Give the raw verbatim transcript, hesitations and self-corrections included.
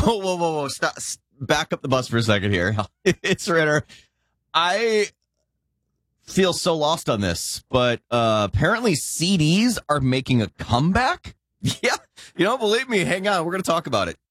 Whoa, whoa, whoa, whoa. Stop. Back up the bus for a second here. It's Ritter. I feel so lost on this, but uh, apparently C Ds are making a comeback. Yeah. You don't believe me? Hang on. We're going to talk about it.